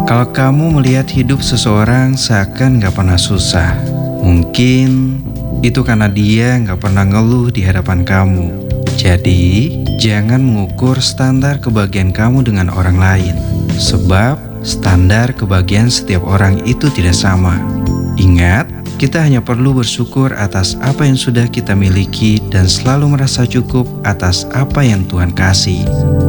Kalau kamu melihat hidup seseorang seakan gak pernah susah, mungkin itu karena dia gak pernah ngeluh di hadapan kamu. Jadi, jangan mengukur standar kebahagiaan kamu dengan orang lain, sebab standar kebahagiaan setiap orang itu tidak sama. Ingat, kita hanya perlu bersyukur atas apa yang sudah kita miliki dan selalu merasa cukup atas apa yang Tuhan kasih.